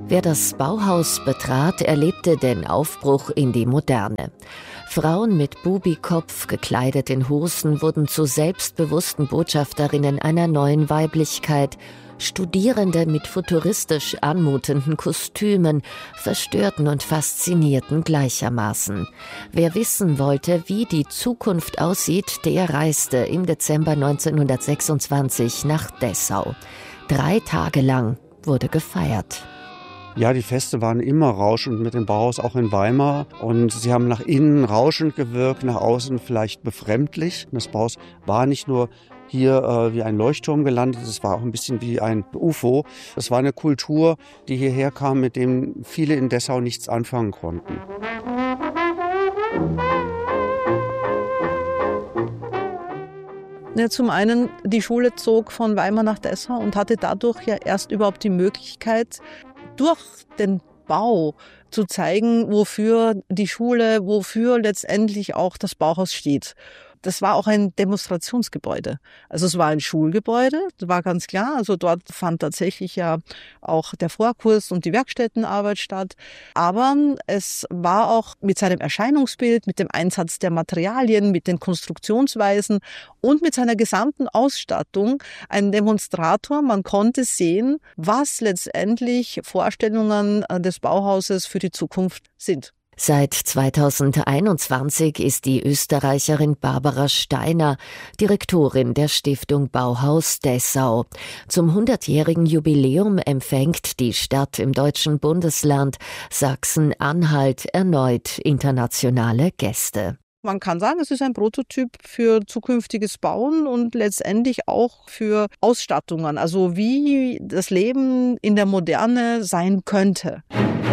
Wer das Bauhaus betrat, erlebte den Aufbruch in die Moderne. Frauen mit Bubikopf, gekleidet in Hosen, wurden zu selbstbewussten Botschafterinnen einer neuen Weiblichkeit. Studierende mit futuristisch anmutenden Kostümen verstörten und faszinierten gleichermaßen. Wer wissen wollte, wie die Zukunft aussieht, der reiste im Dezember 1926 nach Dessau. 3 Tage lang wurde gefeiert. Ja, die Feste waren immer rauschend mit dem Bauhaus, auch in Weimar. Und sie haben nach innen rauschend gewirkt, nach außen vielleicht befremdlich. Das Bauhaus war nicht nur hier wie ein Leuchtturm gelandet, es war auch ein bisschen wie ein UFO. Es war eine Kultur, die hierher kam, mit dem viele in Dessau nichts anfangen konnten. Ja, zum einen, die Schule zog von Weimar nach Dessau und hatte dadurch ja erst überhaupt die Möglichkeit, durch den Bau zu zeigen, wofür die Schule, wofür letztendlich auch das Bauhaus steht. Das war auch ein Demonstrationsgebäude. Also es war ein Schulgebäude, das war ganz klar. Also dort fand tatsächlich ja auch der Vorkurs und die Werkstättenarbeit statt. Aber es war auch mit seinem Erscheinungsbild, mit dem Einsatz der Materialien, mit den Konstruktionsweisen und mit seiner gesamten Ausstattung ein Demonstrator. Man konnte sehen, was letztendlich Vorstellungen des Bauhauses für die Zukunft sind. Seit 2021 ist die Österreicherin Barbara Steiner Direktorin der Stiftung Bauhaus Dessau. Zum 100-jährigen Jubiläum empfängt die Stadt im deutschen Bundesland Sachsen-Anhalt erneut internationale Gäste. Man kann sagen, es ist ein Prototyp für zukünftiges Bauen und letztendlich auch für Ausstattungen, also wie das Leben in der Moderne sein könnte.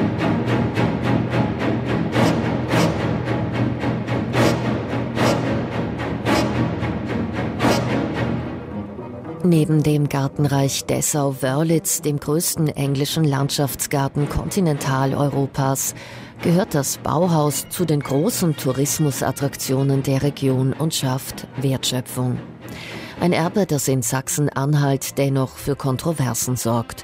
Neben dem Gartenreich Dessau-Wörlitz, dem größten englischen Landschaftsgarten Kontinentaleuropas, gehört das Bauhaus zu den großen Tourismusattraktionen der Region und schafft Wertschöpfung. Ein Erbe, das in Sachsen-Anhalt dennoch für Kontroversen sorgt.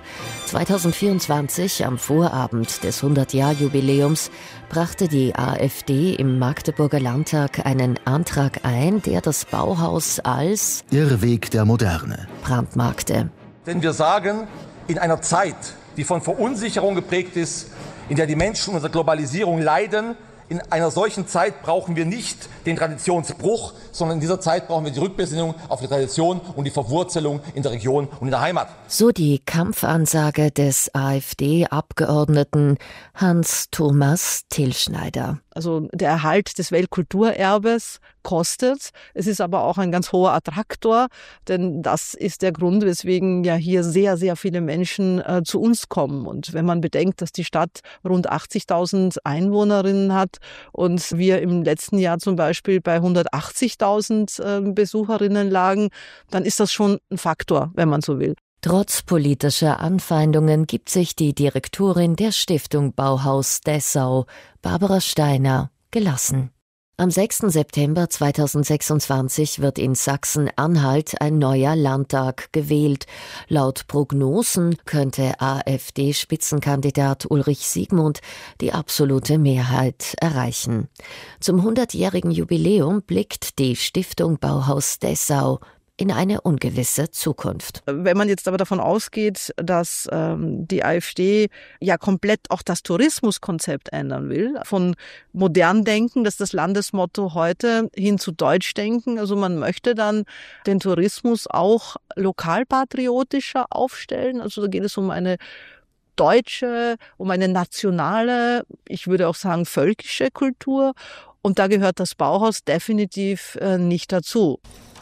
2024, am Vorabend des 100-Jahr-Jubiläums, brachte die AfD im Magdeburger Landtag einen Antrag ein, der das Bauhaus als Irrweg der Moderne brandmarkte. Denn wir sagen, in einer Zeit, die von Verunsicherung geprägt ist, in der die Menschen unter Globalisierung leiden, in einer solchen Zeit brauchen wir nicht den Traditionsbruch, sondern in dieser Zeit brauchen wir die Rückbesinnung auf die Tradition und die Verwurzelung in der Region und in der Heimat. So die Kampfansage des AfD-Abgeordneten Hans-Thomas Tillschneider. Also der Erhalt des Weltkulturerbes kostet. Es ist aber auch ein ganz hoher Attraktor, denn das ist der Grund, weswegen ja hier sehr, sehr viele Menschen zu uns kommen. Und wenn man bedenkt, dass die Stadt rund 80.000 Einwohnerinnen hat und wir im letzten Jahr zum Beispiel bei 180.000 Besucherinnen lagen, dann ist das schon ein Faktor, wenn man so will. Trotz politischer Anfeindungen gibt sich die Direktorin der Stiftung Bauhaus Dessau, Barbara Steiner, gelassen. Am 6. September 2026 wird in Sachsen-Anhalt ein neuer Landtag gewählt. Laut Prognosen könnte AfD-Spitzenkandidat Ulrich Siegmund die absolute Mehrheit erreichen. Zum 100-jährigen Jubiläum blickt die Stiftung Bauhaus Dessau in eine ungewisse Zukunft. Wenn man jetzt aber davon ausgeht, dass die AfD ja komplett auch das Tourismuskonzept ändern will, von modern denken, das ist das Landesmotto heute, hin zu deutsch denken, also man möchte dann den Tourismus auch lokalpatriotischer aufstellen, also da geht es um eine deutsche, um eine nationale, ich würde auch sagen völkische Kultur und da gehört das Bauhaus definitiv nicht dazu.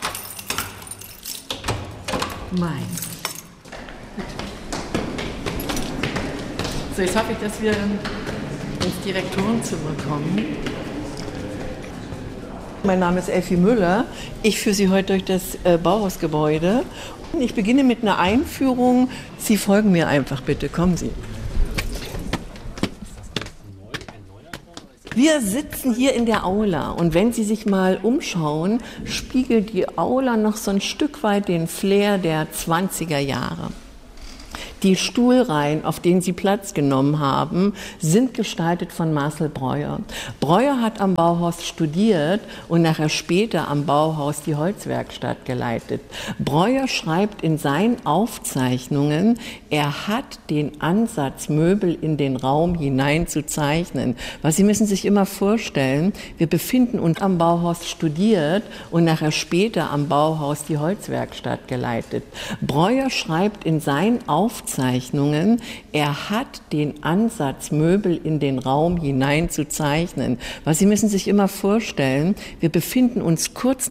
Mein. So, jetzt hoffe ich, dass wir ins Direktorenzimmer kommen. Mein Name ist Elfi Müller. Ich führe Sie heute durch das Bauhausgebäude. Ich beginne mit einer Einführung. Sie folgen mir einfach bitte. Kommen Sie. Wir sitzen hier in der Aula und wenn Sie sich mal umschauen, spiegelt die Aula noch so ein Stück weit den Flair der 20er Jahre. Die Stuhlreihen, auf denen Sie Platz genommen haben, sind gestaltet von Marcel Breuer. Breuer hat am Bauhaus studiert und nachher später am Bauhaus die Holzwerkstatt geleitet. Breuer schreibt in seinen Aufzeichnungen, er hat den Ansatz, Möbel in den Raum hinein zu zeichnen. Weil Sie müssen sich immer vorstellen, wir befinden uns am Bauhaus studiert und nachher später am Bauhaus die Holzwerkstatt geleitet. Breuer schreibt in seinen Aufzeichnungen, er hat den Ansatz, Möbel in den Raum hinein zu zeichnen. Weil Sie müssen sich immer vorstellen, wir befinden uns kurz